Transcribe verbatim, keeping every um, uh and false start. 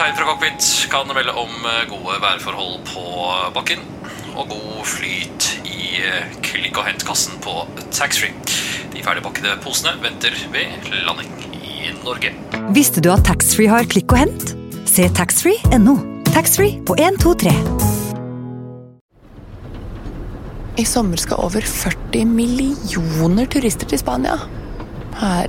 kaptein fra cockpit kan melde om gode værforhold på bakken og god flyt i klikk- og hentkassen på taxfree. De ferdigpakkede posene venter ved landing i Norge. Visste du at taxfree har klikk og hent? Se taxfree punktum no. Taxfree på en to tre. I sommer skal over førti millioner turister til Spania. Her